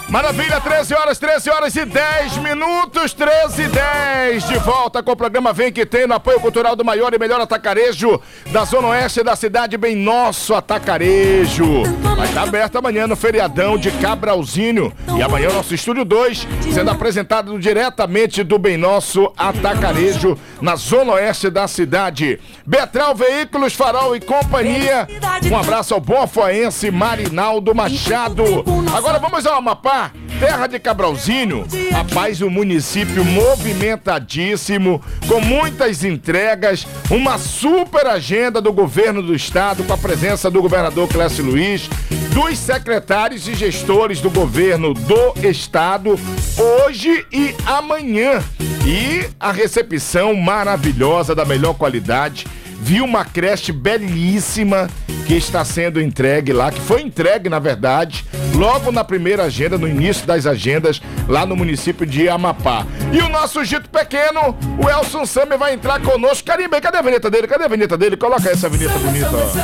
Maravilha, 13 horas e 10 minutos, 13 e 10, de volta com o programa Vem Que Tem, no apoio cultural do maior e melhor atacarejo da Zona Oeste da cidade, Bem Nosso Atacarejo. Vai estar aberto amanhã no feriadão de Cabralzinho, e amanhã o nosso Estúdio 2, sendo apresentado diretamente do Bem Nosso Atacarejo, na Zona Oeste da cidade. Betral Veículos, Farol e Companhia, um abraço ao boafoense Marinaldo Machado. Agora vamos ao Amapá, terra de Cabralzinho. Rapaz, um município movimentadíssimo, com muitas entregas, uma super agenda do governo do estado, com a presença do governador Clécio Luiz, dos secretários e gestores do governo do estado, hoje e amanhã. E a recepção maravilhosa, da melhor qualidade. Vi uma creche belíssima que está sendo entregue lá, que foi entregue, na verdade, logo na primeira agenda, no início das agendas, lá no município de Amapá. E o nosso Gito Pequeno, o Elson Summer, vai entrar conosco. Carimbe, cadê a vinheta dele? Cadê a vinheta dele? Coloca essa vinheta bonita,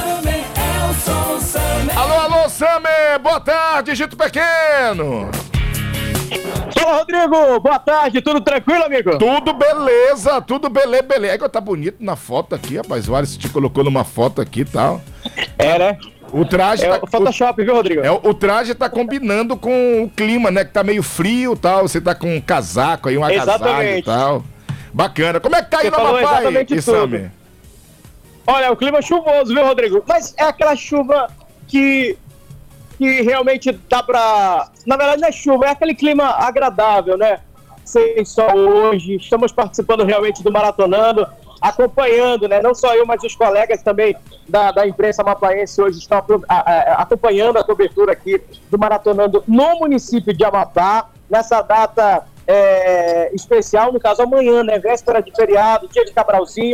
ó. Alô, Summer! Boa tarde, Gito Pequeno! Fala, Rodrigo! Boa tarde, tudo tranquilo, amigo? Tudo beleza, tudo beleza. É que tá bonito na foto aqui, rapaz. O Alisson te colocou numa foto aqui e tal. É, né? O traje o Photoshop, viu, Rodrigo? O traje tá combinando com o clima, né? Que tá meio frio e tal. Você tá com um casaco aí, um agasalho e tal. Bacana. Como é que tá aí no Amapá, Sami? Olha, o clima é chuvoso, viu, Rodrigo? Mas é aquela chuva que realmente dá pra... Na verdade não é chuva, é aquele clima agradável, né? Sem sol hoje, estamos participando realmente do Maratonando, acompanhando, né? Não só eu, mas os colegas também da imprensa amapaense hoje estão acompanhando a cobertura aqui do Maratonando no município de Amapá, nessa data especial, no caso amanhã, né? Véspera de feriado, dia de Cabralzinho.